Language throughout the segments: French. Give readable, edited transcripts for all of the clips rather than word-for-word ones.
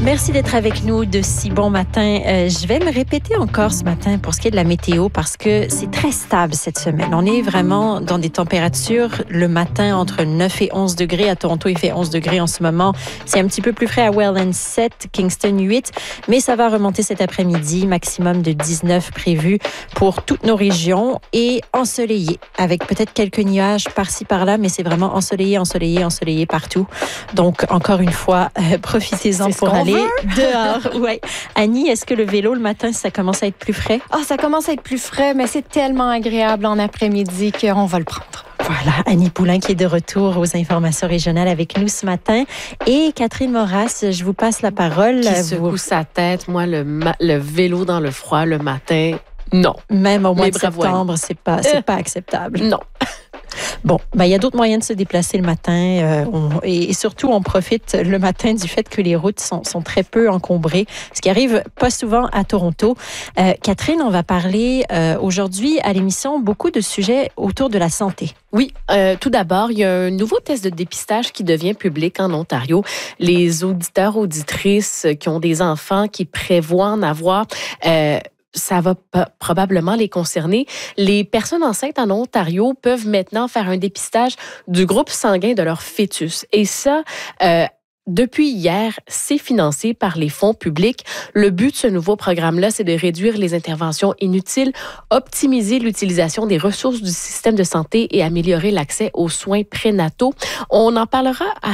Merci d'être avec nous de si bon matin. Je vais me répéter encore ce matin pour ce qui est de la météo parce que c'est très stable cette semaine. On est vraiment dans des températures le matin entre 9 et 11 degrés. À Toronto, il fait 11 degrés en ce moment. C'est un petit peu plus frais à Welland 7, Kingston 8, mais ça va remonter cet après-midi. Maximum de 19 prévu pour toutes nos régions et ensoleillé avec peut-être quelques nuages par-ci par-là, mais c'est vraiment ensoleillé partout. Donc, encore une fois, profitez-en pour aller dehors. Ouais. Annie, est-ce que le vélo le matin, ça commence à être plus frais? Ça commence à être plus frais, mais c'est tellement agréable en après-midi qu'on va le prendre. Voilà, Annie Poulain qui est de retour aux informations régionales avec nous ce matin. Et Catherine Moras, je vous passe la parole. Qui secoue sa tête. Moi, le vélo dans le froid le matin, non. Même au mois de septembre, c'est pas acceptable. Non. Bon, il y a d'autres moyens de se déplacer le matin et surtout, on profite le matin du fait que les routes sont très peu encombrées, ce qui arrive pas souvent à Toronto. Catherine, on va parler aujourd'hui à l'émission beaucoup de sujets autour de la santé. Oui, tout d'abord, il y a un nouveau test de dépistage qui devient public en Ontario. Les auditeurs, auditrices qui ont des enfants qui prévoient en avoir... ça va probablement les concerner. Les personnes enceintes en Ontario peuvent maintenant faire un dépistage du groupe sanguin de leur fœtus. Et ça, depuis hier, c'est financé par les fonds publics. Le but de ce nouveau programme-là, c'est de réduire les interventions inutiles, optimiser l'utilisation des ressources du système de santé et améliorer l'accès aux soins prénataux. On en parlera à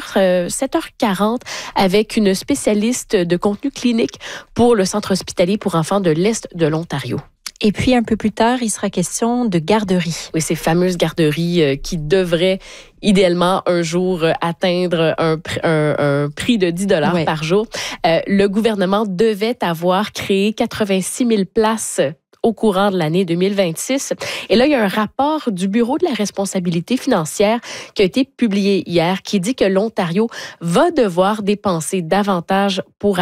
7h40 avec une spécialiste de contenu clinique pour le Centre hospitalier pour enfants de l'Est de l'Ontario. Et puis, un peu plus tard, il sera question de garderies. Oui, ces fameuses garderies qui devraient idéalement un jour atteindre un prix de 10 $ par jour. Le gouvernement devait avoir créé 86 000 places au courant de l'année 2026. Et là, il y a un rapport du Bureau de la responsabilité financière qui a été publié hier qui dit que l'Ontario va devoir dépenser davantage pour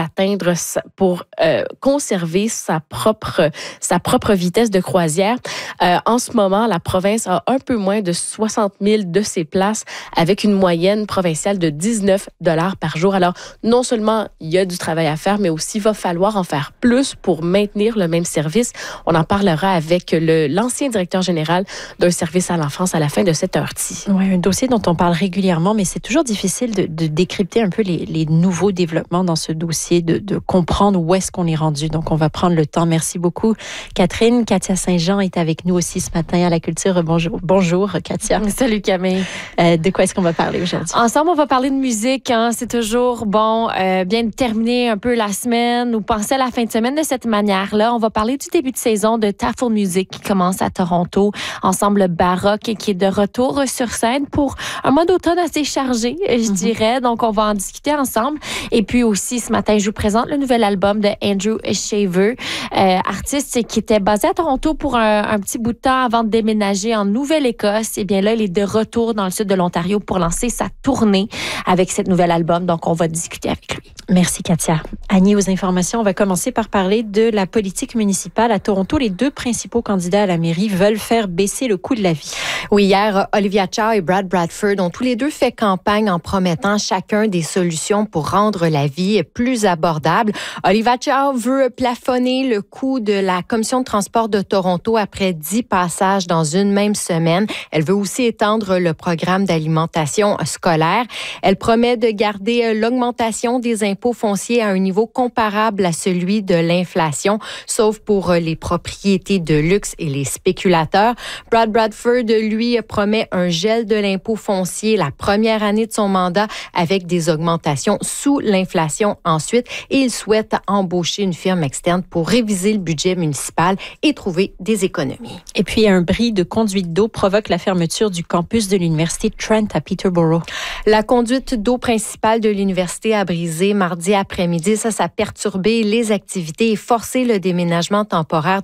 conserver sa propre vitesse de croisière. En ce moment, la province a un peu moins de 60 000 de ses places avec une moyenne provinciale de 19 $ par jour. Alors, non seulement il y a du travail à faire, mais aussi il va falloir en faire plus pour maintenir le même service. On en parlera avec l'ancien directeur général d'un service à l'enfance à la fin de cette heure-ci. Oui, un dossier dont on parle régulièrement, mais c'est toujours difficile de décrypter un peu les nouveaux développements dans ce dossier, de comprendre où est-ce qu'on est rendu. Donc, on va prendre le temps. Merci beaucoup, Catherine. Katia Saint-Jean est avec nous aussi ce matin à la Culture. Bonjour, Katia. Salut, Camille. De quoi est-ce qu'on va parler aujourd'hui? Ensemble, on va parler de musique. C'est toujours bon, bien de terminer un peu la semaine ou penser à la fin de semaine de cette manière-là. On va parler du début de saison de Taffel Music qui commence à Toronto. Ensemble Baroque qui est de retour sur scène pour un mois d'automne assez chargé, je dirais. Donc, on va en discuter ensemble. Et puis aussi, ce matin, je vous présente le nouvel album de Andrew Shaver, artiste qui était basé à Toronto pour un petit bout de temps avant de déménager en Nouvelle-Écosse. Et bien là, il est de retour dans le sud de l'Ontario pour lancer sa tournée avec cet nouvel album. Donc, on va discuter avec lui. Merci, Katia. Annie, aux informations, on va commencer par parler de la politique municipale à Toronto. Les deux principaux candidats à la mairie veulent faire baisser le coût de la vie. Oui, hier, Olivia Chow et Brad Bradford ont tous les deux fait campagne en promettant chacun des solutions pour rendre la vie plus abordable. Olivia Chow veut plafonner le coût de la Commission de transport de Toronto après 10 passages dans une même semaine. Elle veut aussi étendre le programme d'alimentation scolaire. Elle promet de garder l'augmentation des impôts fonciers à un niveau comparable à celui de l'inflation, sauf pour les propriétés de luxe et les spéculateurs. Brad Bradford, lui, promet un gel de l'impôt foncier la première année de son mandat avec des augmentations sous l'inflation ensuite. Et il souhaite embaucher une firme externe pour réviser le budget municipal et trouver des économies. Et puis, un bris de conduite d'eau provoque la fermeture du campus de l'Université Trent à Peterborough. La conduite d'eau principale de l'université a brisé mardi après-midi. Ça a perturbé les activités et forcé le déménagement temporaire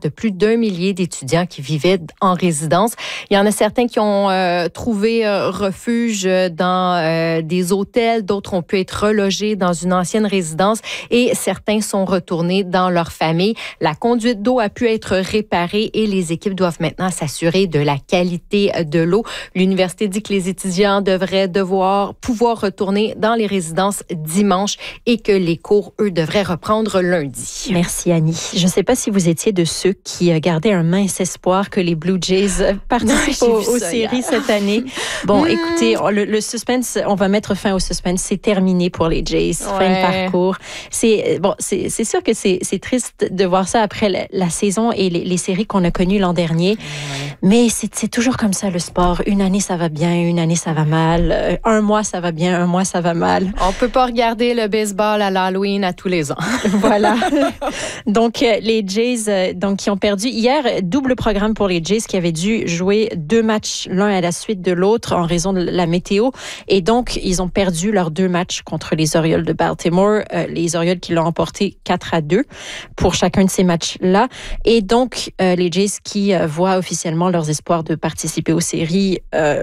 de plus d'1 millier d'étudiants qui vivaient en résidence. Il y en a certains qui ont trouvé refuge dans des hôtels, d'autres ont pu être relogés dans une ancienne résidence et certains sont retournés dans leur famille. La conduite d'eau a pu être réparée et les équipes doivent maintenant s'assurer de la qualité de l'eau. L'université dit que les étudiants devraient pouvoir retourner dans les résidences dimanche et que les cours, eux, devraient reprendre lundi. Merci, Annie. Je ne sais pas si vous étiez de ceux qui gardaient un mince espoir que les Blue Jays participent aux séries cette année. Bon, écoutez, le suspense, on va mettre fin au suspense. C'est terminé pour les Jays. Fin de parcours. C'est sûr que c'est triste de voir ça après la saison et les séries qu'on a connues l'an dernier. Mais c'est toujours comme ça, le sport. Une année, ça va bien. Une année, ça va mal. Un mois, ça va bien. Un mois, ça va mal. On peut pas regarder le baseball à l'Halloween à tous les ans. Voilà. Donc, les Jays, qui ont perdu hier, double programme pour les Jays qui avaient dû jouer 2 matchs l'un à la suite de l'autre en raison de la météo. Et donc, ils ont perdu leurs 2 matchs contre les Orioles de Baltimore. Les Orioles qui l'ont emporté 4-2 pour chacun de ces matchs-là. Et donc, les Jays qui voient officiellement leurs espoirs de participer aux séries,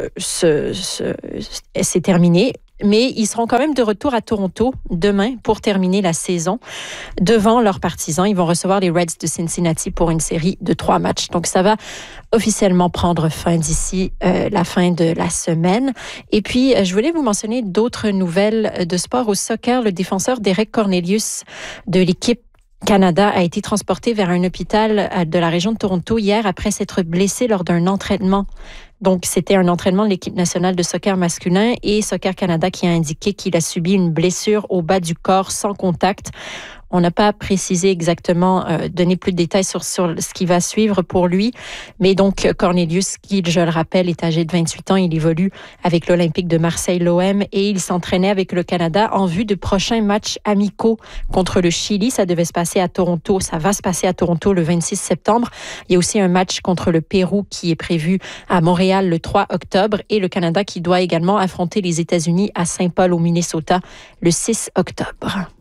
c'est terminé. Mais ils seront quand même de retour à Toronto demain pour terminer la saison devant leurs partisans. Ils vont recevoir les Reds de Cincinnati pour une série de 3 matchs. Donc, ça va officiellement prendre fin d'ici la fin de la semaine. Et puis, je voulais vous mentionner d'autres nouvelles de sport au soccer. Le défenseur Derek Cornelius de l'équipe Canada a été transporté vers un hôpital de la région de Toronto hier après s'être blessé lors d'un entraînement. Donc, c'était un entraînement de l'équipe nationale de soccer masculin et Soccer Canada qui a indiqué qu'il a subi une blessure au bas du corps sans contact. On n'a pas précisé exactement, donné plus de détails sur ce qui va suivre pour lui. Mais donc, Cornelius, qui, je le rappelle, est âgé de 28 ans, il évolue avec l'Olympique de Marseille, l'OM, et il s'entraînait avec le Canada en vue de prochains matchs amicaux contre le Chili. Ça devait se passer à Toronto. Ça va se passer à Toronto le 26 septembre. Il y a aussi un match contre le Pérou qui est prévu à Montréal le 3 octobre et le Canada qui doit également affronter les États-Unis à Saint-Paul au Minnesota le 6 octobre.